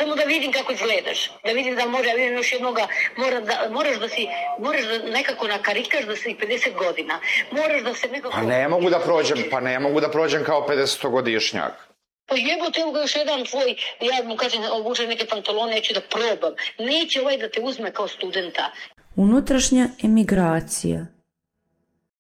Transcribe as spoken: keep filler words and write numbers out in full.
samo da vidim kako izgledaš, da vidim da može, ja vidim još jednoga, mora da, moraš da si, moraš da nekako nakarikaš da si pedeset godina, moraš da se nekako... Pa ne mogu da prođem, pa ne mogu da prođem kao pedesetogodišnjak. Pa jebote, evo ga još jedan tvoj, ja mu kažem, obuče neke pantalone, neću da probam. Neće ovaj da te uzme kao studenta. Unutrašnja emigracija.